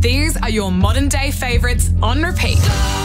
These are your modern day favourites on repeat.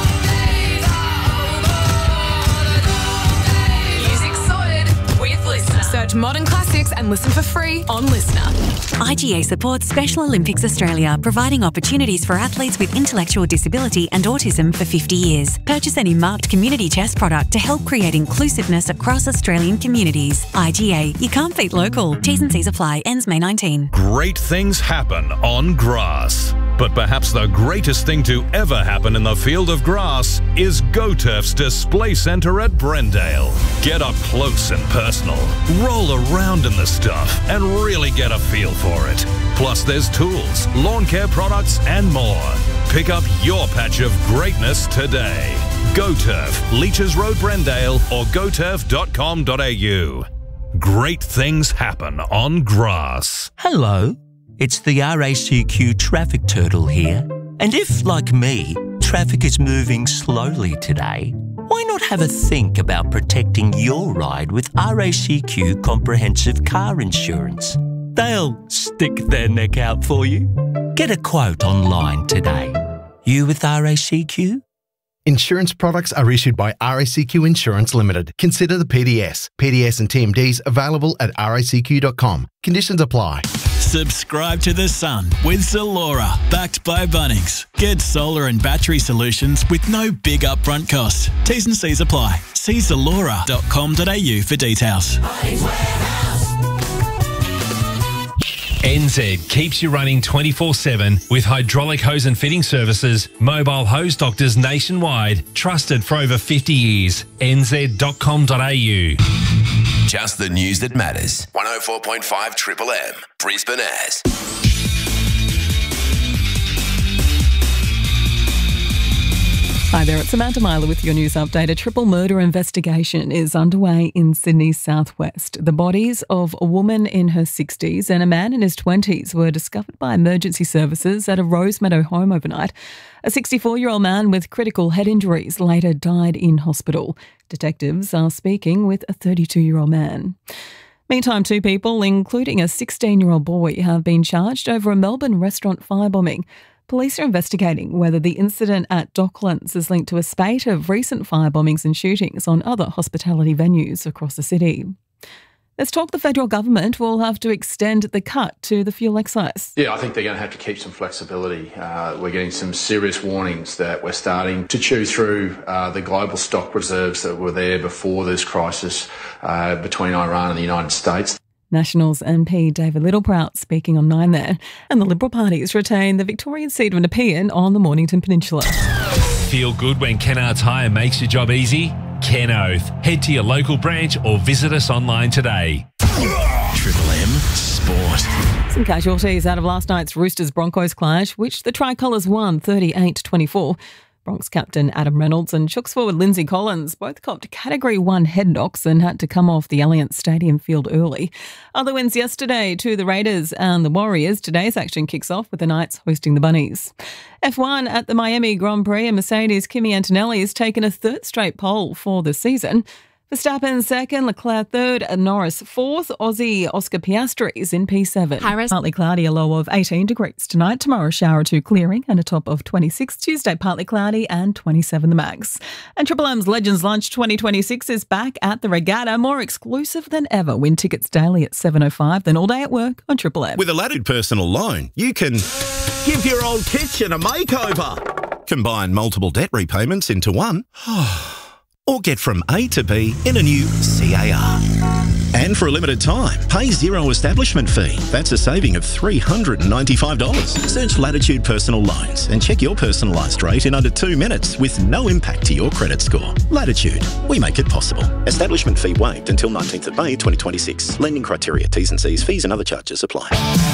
Music sorted with Listener. Search Modern Classics and listen for free on Listener. IGA supports Special Olympics Australia, providing opportunities for athletes with intellectual disability and autism for 50 years. Purchase any marked community chest product to help create inclusiveness across Australian communities. IGA, you can't beat local. T's and C's apply. Ends May 19. Great things happen on grass. But perhaps the greatest thing to ever happen in the field of grass is GoTurf's Display Centre at Brendale. Get up close and personal, roll around in the stuff and really get a feel for it. Plus there's tools, lawn care products and more. Pick up your patch of greatness today. GoTurf, Leeches Road, Brendale or goturf.com.au. Great things happen on grass. Hello. It's the RACQ Traffic Turtle here. And if, like me, traffic is moving slowly today, why not have a think about protecting your ride with RACQ Comprehensive Car Insurance? They'll stick their neck out for you. Get a quote online today. You with RACQ? Insurance products are issued by RACQ Insurance Limited. Consider the PDS. PDS and TMDs available at racq.com. Conditions apply. Subscribe to The Sun with Zalora, backed by Bunnings. Get solar and battery solutions with no big upfront costs. T's and C's apply. See zalora.com.au for details. NZ keeps you running 24/7 with hydraulic hose and fitting services, mobile hose doctors nationwide, trusted for over 50 years. nz.com.au. Just the news that matters. 104.5 Triple M, Brisbane As. Hi there, it's Samantha Myler with your news update. A triple murder investigation is underway in Sydney's southwest. The bodies of a woman in her 60s and a man in his 20s were discovered by emergency services at a Rosemeadow home overnight. A 64-year-old man with critical head injuries later died in hospital. Detectives are speaking with a 32-year-old man. Meantime, 2 people, including a 16-year-old boy, have been charged over a Melbourne restaurant firebombing. Police are investigating whether the incident at Docklands is linked to a spate of recent firebombings and shootings on other hospitality venues across the city. There's talk the federal government will have to extend the cut to the fuel excise. Yeah, I think they're going to have to keep some flexibility. We're getting some serious warnings that we're starting to chew through the global stock reserves that were there before this crisis between Iran and the United States. Nationals MP David Littleproud speaking on 9 there. And the Liberal parties retain the Victorian seat of Nepean on the Mornington Peninsula. Feel good when Kennards Hire makes your job easy? Ken Oath. Head to your local branch or visit us online today. Triple M Sport. Some casualties out of last night's Roosters-Broncos clash, which the Tricolours won 38-24. Bronx captain Adam Reynolds and Chooks forward Lindsay Collins both copped Category 1 head knocks and had to come off the Allianz Stadium field early. Other wins yesterday to the Raiders and the Warriors. Today's action kicks off with the Knights hosting the Bunnies. F1 at the Miami Grand Prix, and Mercedes' Kimi Antonelli has taken a 3rd straight pole for the season. Verstappen 2nd, Leclerc 3rd, and Norris 4th. Aussie Oscar Piastri is in P7. Partly cloudy, a low of 18 degrees tonight. Tomorrow, shower to clearing and a top of 26. Tuesday, partly cloudy and 27 the max. And Triple M's Legends Lunch 2026 is back at the Regatta, more exclusive than ever. Win tickets daily at 7:05, then all day at work on Triple M. With a Latitude personal loan, you can give your old kitchen a makeover, combine multiple debt repayments into one, or get from A to B in a new CAR. And for a limited time, pay zero establishment fee. That's a saving of $395. Search Latitude Personal Loans and check your personalised rate in under 2 minutes with no impact to your credit score. Latitude, we make it possible. Establishment fee waived until 19th of May 2026. Lending criteria, T's and C's, fees and other charges apply.